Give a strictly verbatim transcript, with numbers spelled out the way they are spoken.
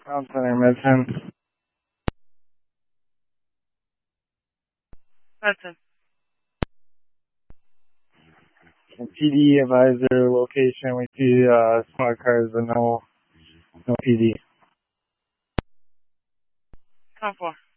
Town Center, Medicine. Medicine. P D advisor location. We see uh, smart cars, but no, no P D. ten four.